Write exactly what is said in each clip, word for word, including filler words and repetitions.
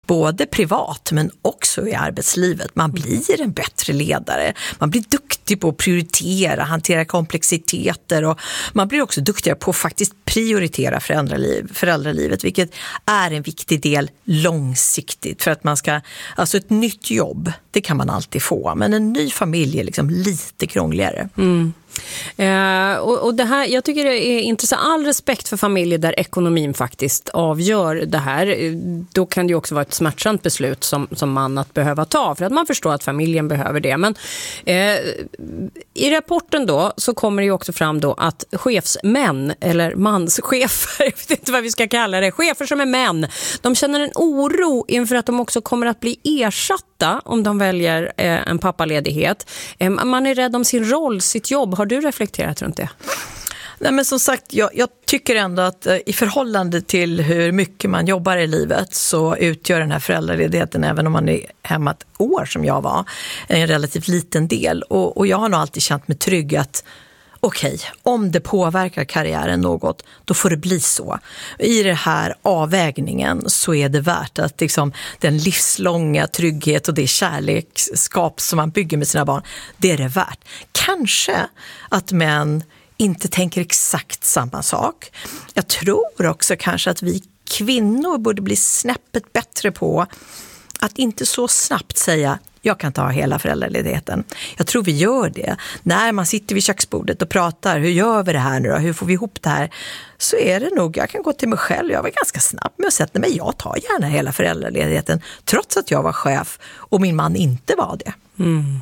både privat men också i arbetslivet. Man blir en bättre ledare. Man blir duktig på att prioritera, hantera komplexiteter och man blir också duktigare på att faktiskt prioritera föräldraliv, föräldralivet, vilket är en viktig del långsiktigt för att man ska, alltså ett nytt jobb, det kan man alltid få, men en ny familj är liksom lite krångligare. Mm. Eh, och, och det här, jag tycker det är intressant. All respekt för familjer där ekonomin faktiskt avgör det här. Då kan det ju också vara ett smärtsamt beslut som, som man att behöva ta, för att man förstår att familjen behöver det. Men eh, i rapporten då så kommer det ju också fram då att chefsmän eller manschefer, jag vet inte vad vi ska kalla det, chefer som är män, de känner en oro inför att de också kommer att bli ersatta om de väljer eh, en pappaledighet. Eh, man är rädd om sin roll, sitt jobb. Har du reflekterat runt det? Nej, men som sagt, jag, jag tycker ändå att eh, i förhållande till hur mycket man jobbar i livet så utgör den här föräldraledigheten, även om man är hemma ett år som jag var, en relativt liten del. Och, och jag har nog alltid känt mig trygg att okej, okay, om det påverkar karriären något, då får det bli så. I den här avvägningen så är det värt att liksom, den livslånga trygghet och det kärleksskap som man bygger med sina barn, det är det värt. Kanske att män inte tänker exakt samma sak. Jag tror också kanske att vi kvinnor borde bli snäppet bättre på att inte så snabbt säga jag kan ta hela föräldraledigheten. Jag tror vi gör det. När man sitter vid köksbordet och pratar, hur gör vi det här nu då? Hur får vi ihop det här? Så är det nog, jag kan gå till mig själv. Jag var ganska snabb med att säga, men jag tar gärna hela föräldraledigheten. Trots att jag var chef och min man inte var det. Mm.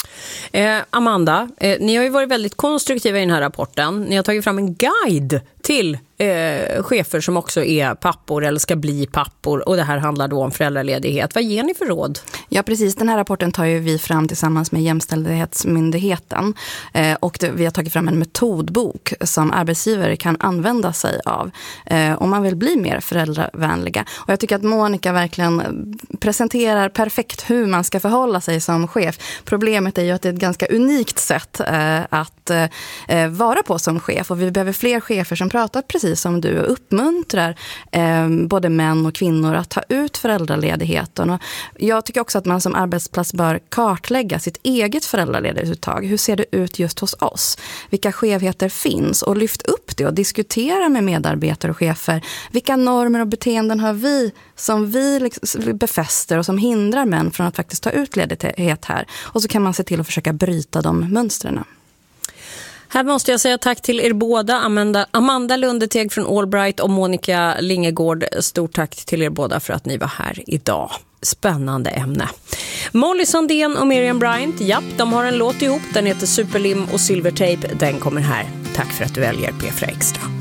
Eh, Amanda, eh, ni har ju varit väldigt konstruktiva i den här rapporten. Ni har tagit fram en guide till eh, chefer som också är pappor eller ska bli pappor, och det här handlar då om föräldraledighet. Vad ger ni för råd? Ja, precis. Den här rapporten tar ju vi fram tillsammans med Jämställdhetsmyndigheten eh, och det, vi har tagit fram en metodbok som arbetsgivare kan använda sig av eh, om man vill bli mer föräldravänliga. Och jag tycker att Monica verkligen presenterar perfekt hur man ska förhålla sig som chef. Problemet är ju att det är ett ganska unikt sätt eh, att eh, vara på som chef, och vi behöver fler chefer som pratar precis som du och uppmuntrar eh, både män och kvinnor att ta ut föräldraledigheten. Och jag tycker också att man som arbetsplats bör kartlägga sitt eget föräldraledighetsuttag. Hur ser det ut just hos oss? Vilka skevheter finns? Och lyft upp det och diskutera med medarbetare och chefer. Vilka normer och beteenden har vi som vi liksom befäster och som hindrar män från att faktiskt ta ut ledighet här? Och så kan man se till att försöka bryta de mönstren. Här måste jag säga tack till er båda, Amanda, Amanda Lundeteg från Allbright och Monica Lingegård. Stort tack till er båda för att ni var här idag. Spännande ämne. Molly Sandén och Miriam Bryant, japp, de har en låt ihop. Den heter Superlim och Silvertape. Den kommer här. Tack för att du väljer P fyra Extra.